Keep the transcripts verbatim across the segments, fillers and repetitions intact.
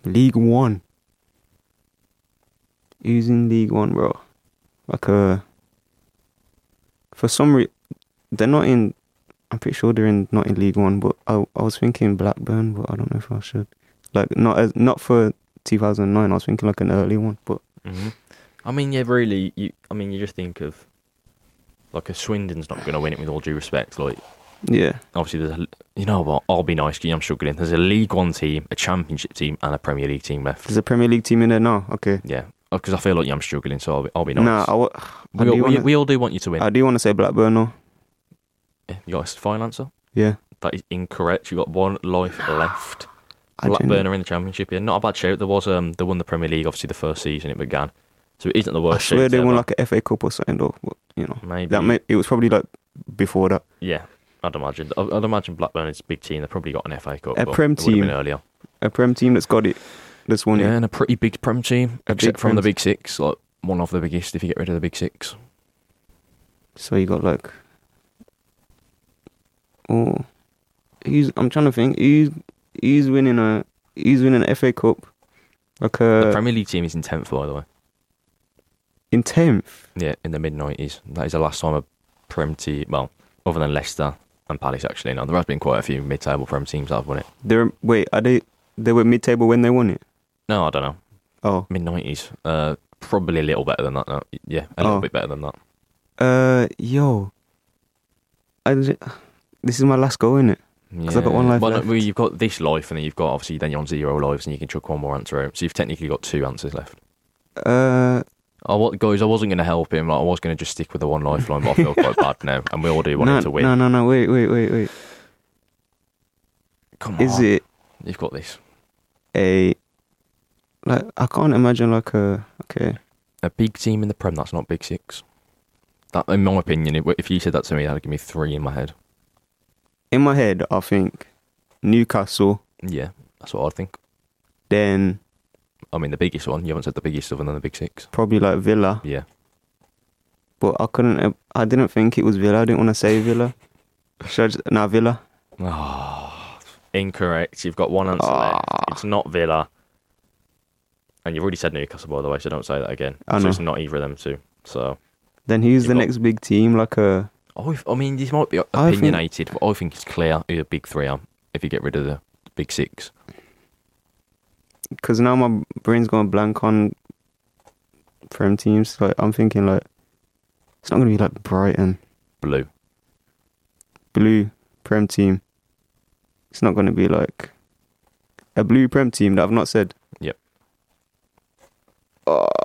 League One. Who's in League One, bro? Like uh for some reason they're not in. I'm pretty sure they're in not in League One, but I I was thinking Blackburn, but I don't know if I should. Like not as not for two thousand nine. I was thinking like an early one, but. Mm-hmm. I mean, yeah, really. You, I mean, you just think of like a Swindon's not going to win it with all due respect. Like, yeah, obviously, there's a, you know what? I'll be nice. I'm struggling. There's a League One team, a Championship team, and a Premier League team left. There's a Premier League team in there now. Okay. Yeah, because I feel like I'm struggling, so I'll be, I'll be nice. Nah, I, w- I we, all, we, wanna, we all do want you to win. I do want to say Blackburn, though. Yeah, you got a final answer? Yeah. That is incorrect. You got one life left. I Blackburn genuinely- are in the Championship. Yeah, not a bad shout. There was um, they won the Premier League obviously the first season it began, so it isn't the I worst. swear shout they won ever. like a F A Cup or something, though. But, you know, Maybe that may, it was probably like before that. Yeah, I'd imagine. I'd I'd imagine Blackburn is a big team. They've probably got an F A Cup. A but Prem it would have team. been earlier. A Prem team that's got it, that's won Yeah, it. and a pretty big Prem team, A except big from Prem the team. Big Six, like one of the biggest. If you get rid of the Big Six, So you got like, oh, he's. I'm trying to think. He's he's winning a he's winning an F A Cup, like the a Premier League team is in tenth, by the way. in tenth. Yeah, in the mid nineties. That is the last time a Prem team, well, other than Leicester and Palace, actually. Now there has been quite a few mid-table Prem teams that have won it. They're wait, are they? They were mid-table when they won it. No, I don't know. Oh, Mid nineties. Uh, probably a little better than that. No. Yeah, a little Oh. bit better than that. uh, yo, I this is my last go, innit? 'Cause I've got one life well, left. Well, you've got this life, and then you've got obviously then you're on zero lives, and you can chuck one more answer out. So you've technically got two answers left. Uh, I wa- guys, I wasn't going to help him. Like, I was going to just stick with the one lifeline, but I feel quite bad now, and we all do want no, him to win. no, no, no. Wait, wait, wait, wait. Come on, Is it You've got this. a like? I can't imagine like a okay. A big team in the Prem. That's not Big Six. That, in my opinion, it, if you said that to me, that'd give me three in my head. In my head, I think Newcastle. Yeah, that's what I think. Then I mean, the biggest one. You haven't said the biggest other than the Big Six. probably like Villa. Yeah. But I couldn't. I didn't think it was Villa. I didn't want to say Villa. Should I just, nah, Villa. Oh, incorrect. You've got one answer Ah. left. It's not Villa. And you've already said Newcastle, by the way, so don't say that again. I so know. it's not either of them two. So, Then who's You've the got- next big team? Like a I, I mean, this might be I think- opinionated, but I think it's clear who the big three are if you get rid of the Big Six. because now my brain's going blank on Prem teams. Like I'm thinking like it's not gonna be like Brighton, Blue. blue Prem team. It's not gonna be like a blue Prem team that I've not said. Yep. Oh.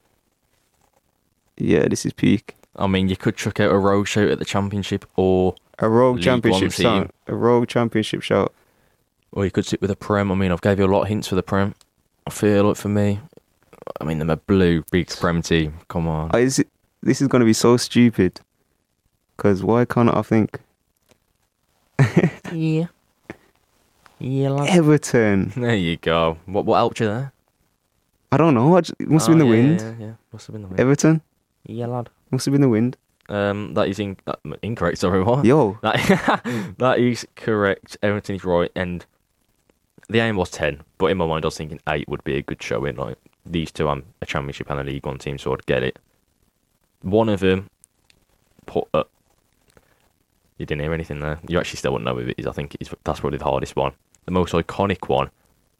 Yeah, this is peak. I mean, you could chuck out a rogue shout at the Championship, or A rogue League championship One team. shout. A rogue championship shout. or you could sit with a Prem. I mean, I've gave you a lot of hints for the Prem. I feel like for me, I mean, they're a blue big Prem team. Come on. I, is it, this is gonna be so stupid. Because why can't I think Yeah. Yeah, lad. Everton? There you go. What what helped you there? I don't know. I just, it must have Oh, been the yeah, wind. Yeah, yeah, yeah. Must have been the wind. Everton Yeah, lad. must have been the wind. Um, that is in, uh, incorrect. Sorry, what? Yo, That, that is correct. Everton is right, and the aim was ten. But in my mind, I was thinking eight would be a good showing. Like these two, I'm a Championship and a League One team, so I'd get it. One of them put up. You didn't hear anything there. You actually still wouldn't know who it is. I think it's, that's probably the hardest one, the most iconic one.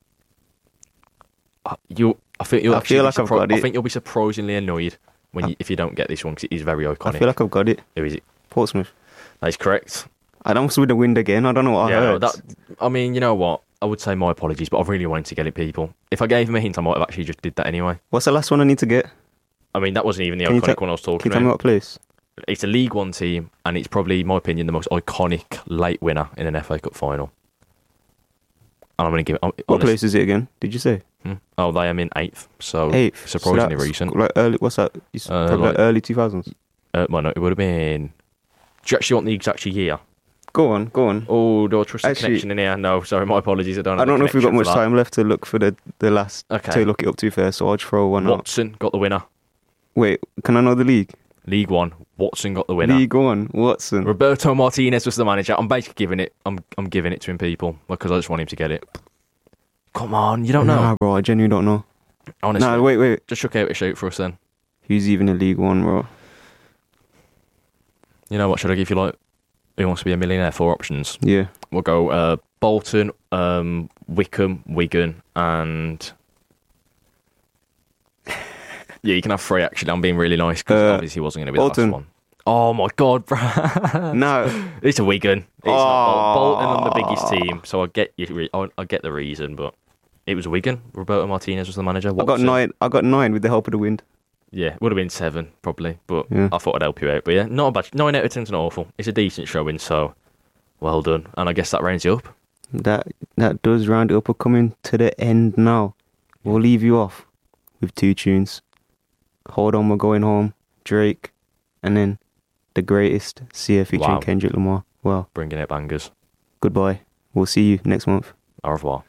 Uh, You, I think you'll I actually feel be like I've surpri- got I it. think you'll be surprisingly annoyed when you, if you don't get this one because it is very iconic. I feel like I've got it. Who is it? Portsmouth. That is correct. I don't with the wind again. I don't know what I yeah, no, heard. that. I mean, you know what? I would say my apologies, but I really wanted to get it, people. If I gave him a hint, I might have actually just did that anyway. What's the last one I need to get? I mean, that wasn't even the Can you iconic te- one I was Can talking you tell me about. what place? It's a League One team, and it's probably, in my opinion, the most iconic late winner in an F A Cup final. And I'm going to give it. I'm, What honest- place is it again? Did you say Hmm? Oh, they am in eighth, so eighth? surprisingly so that's recent. Like early. What's that? It's Uh, probably like- early two thousands. Uh, well, no, it would have been. Do you actually want the exact year? Go on, go on. Oh, do I trust the Actually- connection in here? No, sorry, my apologies. I don't. I Have don't the know if we've got connection much for that. time left to look for the the last Okay. to look it up to fair. So I'll just throw one out. Watson got the winner. Wait, can I know the league? League One. Watson got the winner. League One, Watson. Roberto Martinez was the manager. I'm basically giving it. I'm I'm giving it to him, people, because I just want him to get it. Come on, you don't know. Nah, bro, I genuinely don't know. Honestly, Nah, wait, wait. just chuck out a shout for us then. Who's even in League One, bro? You know what? Should I give you like Who Wants to Be a Millionaire? Four options. Yeah. We'll go uh, Bolton, um, Wickham, Wigan, and yeah, you can have three. Actually, I'm being really nice because Uh, obviously he wasn't going to be Bolton. the last one. Oh my god, bro! No. It's a Wigan. It's not Bol- Bolton on the Oh. biggest team, so I get you. Re- I, I get the reason, but it was Wigan. Roberto Martinez was the manager. I got Watson. nine. I got nine with the help of the wind. Yeah, would have been seven probably, but Yeah. I thought I'd help you out. But yeah, not a bad. Nine out of ten's not awful. It's a decent showing, so well done. And I guess that rounds you up. That that does round it up. We're coming to the end now. We'll leave you off with two tunes. Hold On, We're Going Home, Drake, and then The Greatest, Sia featuring Wow. Kendrick Lamar. Well, Bringing out bangers. goodbye. We'll see you next month. Au revoir.